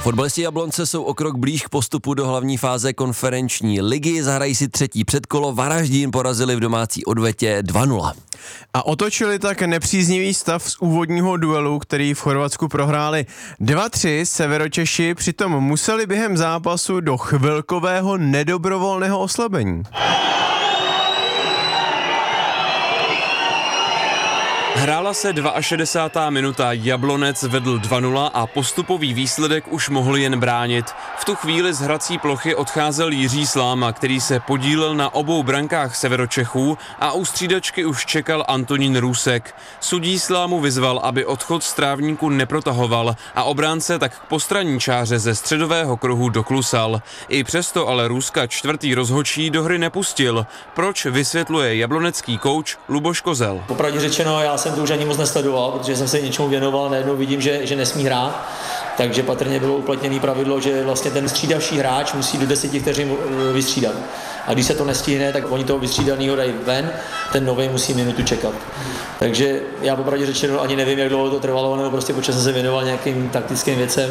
Fotbalisti Jablonce jsou o krok blíž k postupu do hlavní fáze konferenční ligy. Zahrají si třetí předkolo. Varaždín porazili v domácí odvetě 2-0. A otočili tak nepříznivý stav z úvodního duelu, který v Chorvatsku prohráli 2-3. Severočeši přitom museli během zápasu do chvilkového nedobrovolného oslabení. Hrála se 62. minuta, Jablonec vedl 2-0 a postupový výsledek už mohl jen bránit. V tu chvíli z hrací plochy odcházel Jiří Sláma, který se podílel na obou brankách Severočechů, a u střídačky už čekal Antonín Růsek. Sudí Slámu vyzval, aby odchod z trávníku neprotahoval a obránce tak k postranní čáře ze středového kruhu doklusal. I přesto ale Růska čtvrtý rozhodčí do hry nepustil. Proč, vysvětluje jablonecký kouč Luboš Kozel. Popravdě řečeno, já jsem to už ani moc nesledoval, protože jsem se něčemu věnoval, najednou vidím, že nesmí hrát, takže patrně bylo uplatněné pravidlo, že vlastně ten střídavší hráč musí do 10 vteřin vystřídat. A když se to nestihne, tak oni toho vystřídaného dají ven, ten nový musí minutu čekat. Takže já popravdě řečeno ani nevím, jak dlouho to trvalo, nebo prostě počas jsem se věnoval nějakým taktickým věcem.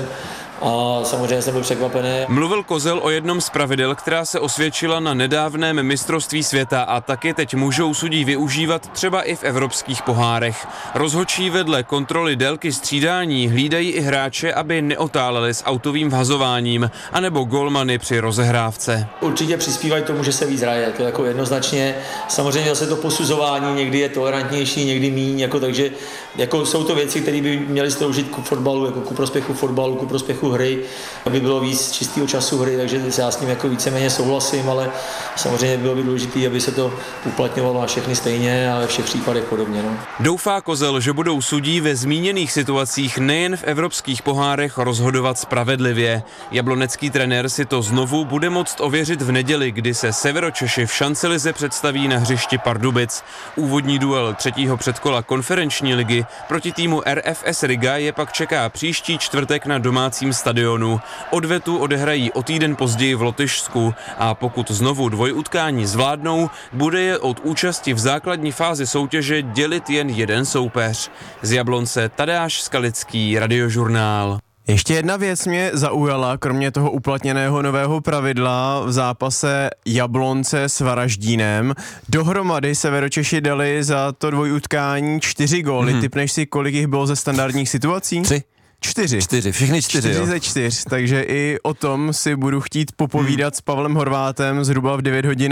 A samozřejmě jsem byl překvapený. Mluvil Kozel o jednom z pravidel, která se osvědčila na nedávném mistrovství světa a taky teď můžou sudí využívat třeba i v evropských pohárech. Rozhodčí vedle kontroly délky střídání hlídají i hráče, aby neotáleli s autovým vhazováním, anebo golmany při rozehrávce. Určitě přispívají tomu, že se víc hraje, to jako jednoznačně. Samozřejmě zase to posuzování někdy je tolerantnější, někdy míň, takže jsou to věci, které by měly sloužit ku fotbalu, jako ku prospěchu fotbalu, ku prospěchu hry, aby bylo víc čistého času hry, takže já s tím jako víceméně souhlasím, ale samozřejmě bylo by důležité, aby se to uplatňovalo na všechny stejně a ve všech případech podobně. No. Doufá Kozel, že budou sudí ve zmíněných situacích nejen v evropských pohárech rozhodovat spravedlivě. Jablonecký trenér si to znovu bude moct ověřit v neděli, kdy se Severočeši v šancelize představí na hřišti Pardubic. Úvodní duel třetího předkola konferenční ligy proti týmu RFS Riga je pak čeká příští čtvrtek na domácím stadionu. Odvetu odehrají o týden později v Lotyšsku a pokud znovu dvojutkání zvládnou, bude je od účasti v základní fázi soutěže dělit jen jeden soupeř. Z Jablonce Tadeáš Skalický, Radiožurnál. Ještě jedna věc mě zaujala, kromě toho uplatněného nového pravidla v zápase Jablonce s Varaždínem. Dohromady Severočeši dali za to dvojutkání 4 góly. Tipneš si, kolik jich bylo ze standardních situací? 3. 4, všechny 4, 4 jo. ze 4, takže i o tom si budu chtít popovídat s Pavlem Horvátem zhruba v 9 hodin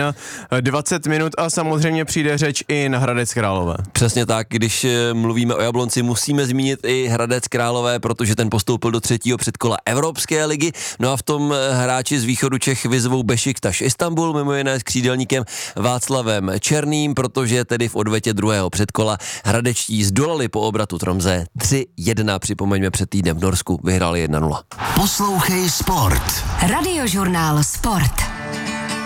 20 minut a samozřejmě přijde řeč i na Hradec Králové. Přesně tak, když mluvíme o Jablonci, musíme zmínit i Hradec Králové, protože ten postoupil do třetího předkola Evropské ligy. No a v tom hráči z východu Čech vyzvou Bešiktaš Istanbul, mimo jiné s křídelníkem Václavem Černým, protože tedy v odvetě druhého předkola hradečtí zdolali po obratu Tromze 3-1, připomeňme před týdnem v Norsku vyhráli 1-0. Poslouchej Sport. Radiožurnál Sport.